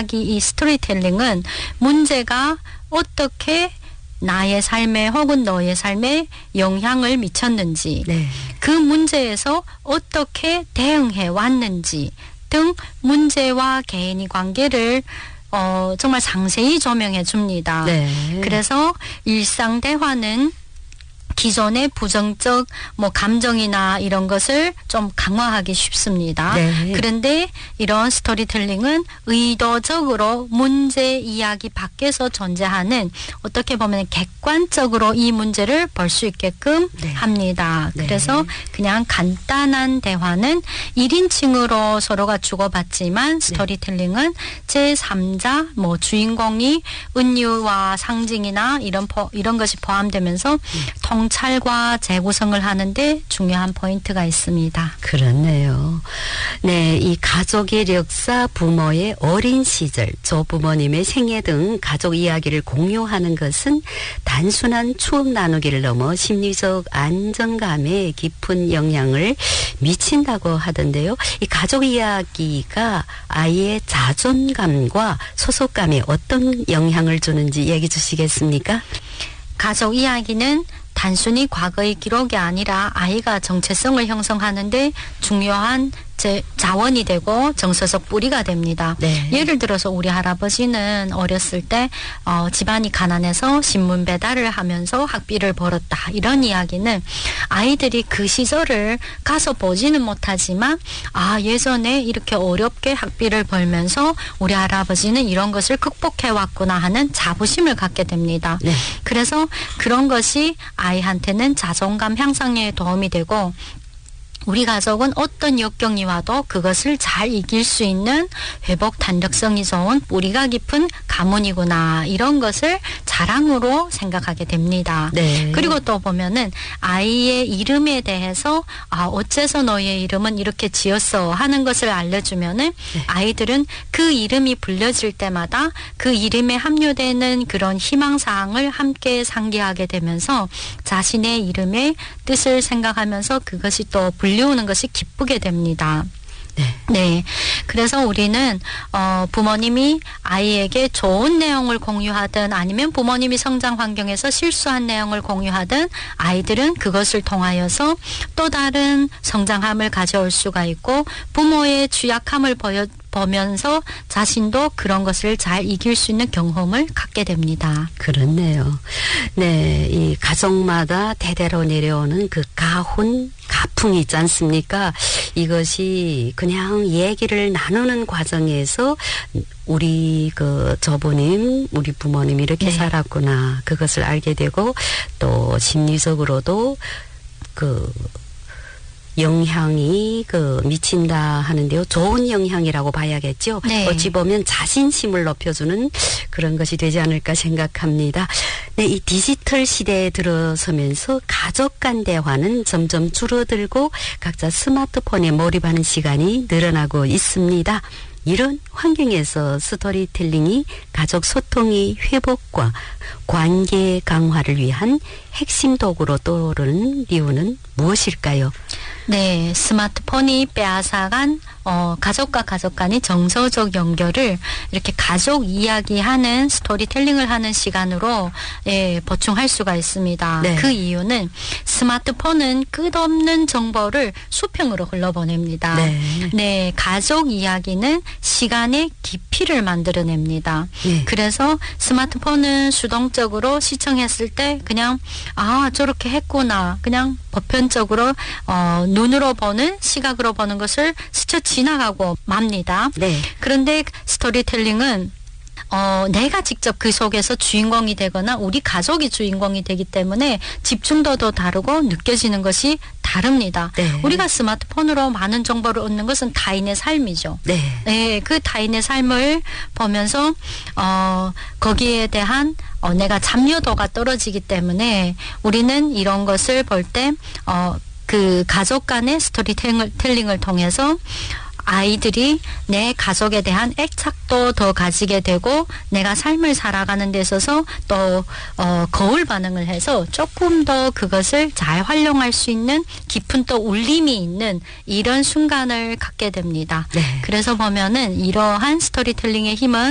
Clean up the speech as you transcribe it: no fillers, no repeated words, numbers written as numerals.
이야기, 이 스토리텔링은 문제가 어떻게 나의 삶에 혹은 너의 삶에 영향을 미쳤는지, 네. 그 문제에서 어떻게 대응해 왔는지 등 문제와 개인의 관계를 정말 상세히 조명해 줍니다. 네. 그래서 일상 대화는 기존의 부정적 감정이나 이런 것을 좀 강화하기 쉽습니다. 네. 그런데 이런 스토리텔링은 의도적으로 문제 이야기 밖에서 존재하는, 어떻게 보면 객관적으로 이 문제를 볼 수 있게끔 네. 합니다. 네. 그래서 그냥 간단한 대화는 1인칭으로 서로가 주고받지만 스토리텔링은 제3자 주인공이 은유와 상징이나 이런 것이 포함되면서 통찰과 재구성을 하는데 중요한 포인트가 있습니다. 그렇네요. 네, 이 가족의 역사, 부모의 어린 시절, 조부모님의 생애 등 가족 이야기를 공유하는 것은 단순한 추억 나누기를 넘어 심리적 안정감에 깊은 영향을 미친다고 하던데요. 이 가족 이야기가 아이의 자존감과 소속감에 어떤 영향을 주는지 얘기 주시겠습니까? 가족 이야기는 단순히 과거의 기록이 아니라 아이가 정체성을 형성하는데 중요한 자원이 되고 정서적 뿌리가 됩니다. 네. 예를 들어서 우리 할아버지는 어렸을 때 집안이 가난해서 신문 배달을 하면서 학비를 벌었다. 이런 이야기는 아이들이 그 시절을 가서 보지는 못하지만 예전에 이렇게 어렵게 학비를 벌면서 우리 할아버지는 이런 것을 극복해 왔구나 하는 자부심을 갖게 됩니다. 네. 그래서 그런 것이 아이한테는 자존감 향상에 도움이 되고, 우리 가족은 어떤 역경이 와도 그것을 잘 이길 수 있는 회복 탄력성이 좋은 뿌리가 깊은 가문이구나, 이런 것을 자랑으로 생각하게 됩니다. 네. 그리고 또 보면은 아이의 이름에 대해서 어째서 너의 이름은 이렇게 지었어 하는 것을 알려주면은 아이들은 그 이름이 불려질 때마다 그 이름에 함유되는 그런 희망사항을 함께 상기하게 되면서 자신의 이름의 뜻을 생각하면서 그것이 또 불리우는 것이 기쁘게 됩니다. 네. 그래서 우리는 부모님이 아이에게 좋은 내용을 공유하든 아니면 부모님이 성장 환경에서 실수한 내용을 공유하든 아이들은 그것을 통하여서 또 다른 성장함을 가져올 수가 있고, 부모의 취약함을 보면서 자신도 그런 것을 잘 이길 수 있는 경험을 갖게 됩니다. 그렇네요. 네, 이 가족마다 대대로 내려오는 그 가풍이 있지 않습니까? 이것이 그냥 얘기를 나누는 과정에서 우리 저부님, 우리 부모님이 이렇게 살았구나, 그것을 알게 되고, 또 심리적으로도 영향이 미친다 하는데요. 좋은 영향이라고 봐야겠죠. 네. 어찌 보면 자신심을 높여주는 그런 것이 되지 않을까 생각합니다. 네, 이 디지털 시대에 들어서면서 가족 간 대화는 점점 줄어들고 각자 스마트폰에 몰입하는 시간이 늘어나고 있습니다. 이런 환경에서 스토리텔링이 가족 소통의 회복과 관계 강화를 위한 핵심 도구로 떠오르는 이유는 무엇일까요? 네, 스마트폰이 빼앗아간 가족과 가족 간의 정서적 연결을 이렇게 가족 이야기하는 스토리텔링을 하는 시간으로 보충할 수가 있습니다. 네. 그 이유는 스마트폰은 끝없는 정보를 수평으로 흘러보냅니다. 네, 가족 이야기는 시간의 깊이를 만들어냅니다. 네. 그래서 스마트폰은 수동적으로 시청했을 때 그냥 저렇게 했구나, 그냥 보편적으로 눈으로 보는, 시각으로 보는 것을 스쳐 지나가고 맙니다. 네. 그런데 스토리텔링은 내가 직접 그 속에서 주인공이 되거나 우리 가족이 주인공이 되기 때문에 집중도도 다르고 느껴지는 것이 다릅니다. 네. 우리가 스마트폰으로 많은 정보를 얻는 것은 타인의 삶이죠. 네. 그 타인의 삶을 보면서 거기에 대한 내가 참여도가 떨어지기 때문에 우리는 이런 것을 볼 때 그 가족 간의 스토리텔링을 통해서 아이들이 내 가족에 대한 애착도 더 가지게 되고, 내가 삶을 살아가는 데 있어서 또 거울 반응을 해서 조금 더 그것을 잘 활용할 수 있는 깊은 또 울림이 있는 이런 순간을 갖게 됩니다. 네. 그래서 보면은 이러한 스토리텔링의 힘은